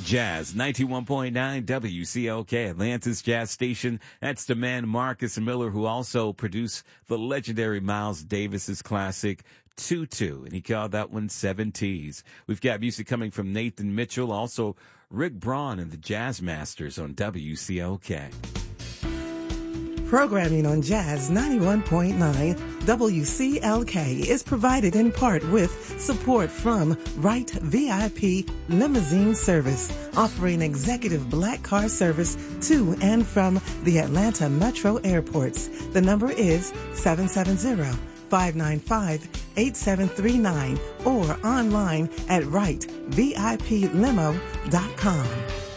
Jazz 91.9 WCLK, Atlanta's Jazz Station. That's the man Marcus Miller, who also produced the legendary Miles Davis's classic Tutu, and he called that one 7Ts. We've got music coming from Nathan Mitchell, also Rick Braun and the Jazz Masters on WCLK. Programming on Jazz 91.9 WCLK is provided in part with support from Wright VIP Limousine Service, offering executive black car service to and from the Atlanta Metro airports. The number is 770-595-8739 or online at wrightviplimo.com.